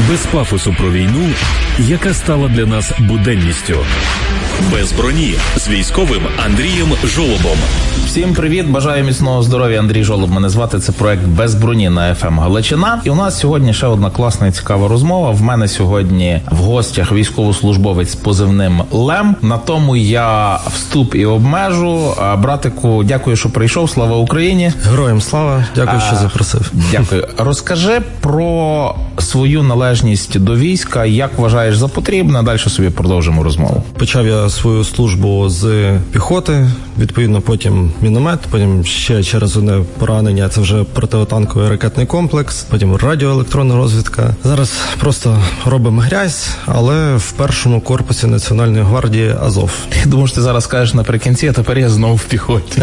Без пафосу про війну, яка стала для нас буденністю. Без броні з військовим Андрієм Жолобом. Всім привіт, бажаю міцного здоров'я. Андрій Жолоб мене звати, це проект «Без броні» на FM Галичина. І у нас сьогодні ще одна класна і цікава розмова. В мене сьогодні в гостях військовослужбовець з позивним Лем. На тому я вступ і обмежу. Братику, дякую, що прийшов. Слава Україні. Героям слава. Дякую, що запросив. Дякую. Розкажи про свою належність до війська. Як вважаєш за потрібне? Далі собі продовжимо розмову. Почав я свою службу з піхоти, відповідно потім міномет, потім ще через одне поранення, це вже протитанковий ракетний комплекс, потім радіоелектронна розвідка. Зараз просто робимо грязь, але в першому корпусі Національної гвардії Азов. Я думаю, що ти зараз скажеш наприкінці, а тепер я знову в піхоті.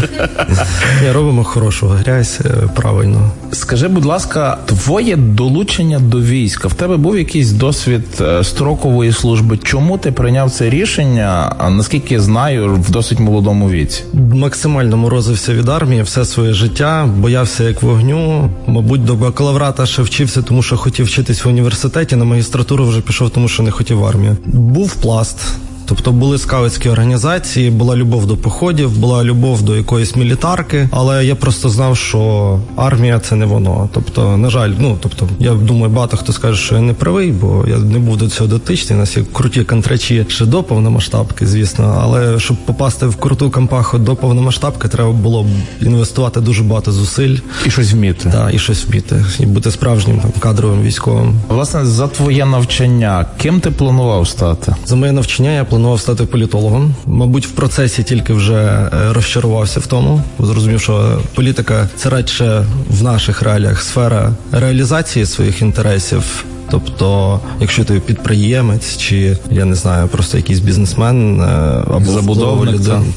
Ні, робимо хорошу грязь, правильно. Скажи, будь ласка, твоє долучення до війська. В тебе був якийсь досвід строкової служби? Чому ти прийняв це рішення, наскільки я знаю, в досить молодому віці? Максимально морозився від армії все своє життя, боявся як вогню. Мабуть, до бакалаврата ще вчився, тому що хотів вчитись в університеті, на магістратуру вже пішов, тому що не хотів армію. Був пласт. Тобто були скаутські організації, була любов до походів, була любов до якоїсь мілітарки, але я просто знав, що армія – це не воно. Тобто, на жаль, я думаю, багато хто скаже, що я не правий, бо я не був до цього дотичний. У нас є круті контрачі ще до повномасштабки, звісно, але щоб попасти в круту кампаху до повномасштабки, треба було інвестувати дуже багато зусиль. І щось вміти. Так, і щось вміти. І бути справжнім кадровим військовим. Власне, за твоє навчання, ким ти планував стати? За моє навчання я планував стати політологом. Мабуть, в процесі тільки вже розчарувався в тому. Зрозумів, що політика – це радше в наших реаліях сфера реалізації своїх інтересів. Тобто, якщо ти підприємець, чи, я не знаю, просто якийсь бізнесмен, або забудовник,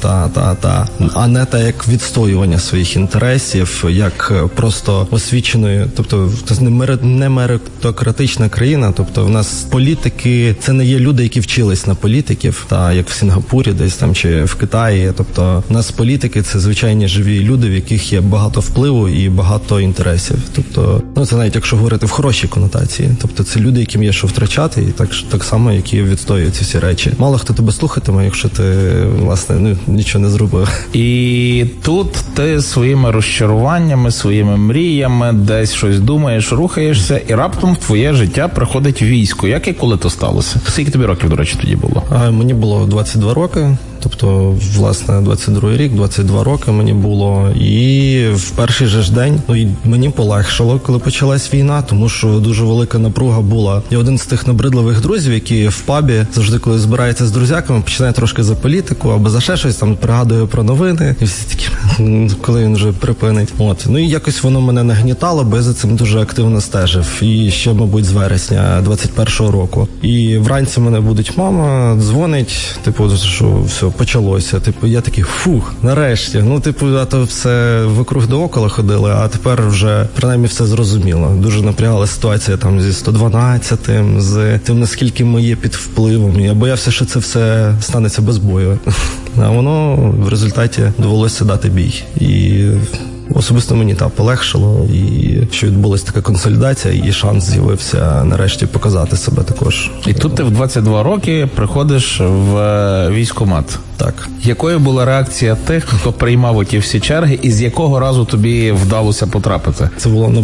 а не так, як відстоювання своїх інтересів, як просто освіченої, тобто, не меритократична країна, тобто, в нас політики, це не є люди, які вчились на політиків, як в Сінгапурі десь там, чи в Китаї, тобто, в нас політики, це звичайні живі люди, в яких є багато впливу і багато інтересів, тобто, це навіть якщо говорити в хорошій конотації, тобто, це люди, яким є що втрачати, і так само, які відстоюють ці всі речі. Мало хто тебе слухатиме, якщо ти, власне, нічого не зробив. І тут ти своїми розчаруваннями, своїми мріями десь щось думаєш, рухаєшся, і раптом в твоє життя приходить військо. Як і коли то сталося? Скільки тобі років, до речі, тоді було? Мені було 22 роки. Тобто, власне, 22-й рік, 22 роки мені було. І в перший же ж день мені полегшало, коли почалась війна, тому що дуже велика напруга була. Я один з тих набридливих друзів, які в пабі завжди, коли збирається з друзяками, починає трошки за політику або за ще щось, там пригадує про новини. І всі такі, коли він вже припинить. І якось воно мене нагнітало, бо я за цим дуже активно стежив. І ще, мабуть, з вересня 21-го року. І вранці мене будить мама, дзвонить, що все, почалося. Я такий, нарешті. А то все вокруг да около ходили, а тепер вже, принаймні, все зрозуміло. Дуже напрягала ситуація там зі 112-м, з тим, наскільки ми є під впливом. Я боявся, що це все станеться без бою. А воно в результаті довелося дати бій. І особисто мені полегшило, і що відбулася така консолідація, і шанс з'явився нарешті показати себе також. І тут ти в 22 роки приходиш в військкомат. Так. Якою була реакція тих, хто приймав оті всі черги, і з якого разу тобі вдалося потрапити? Це було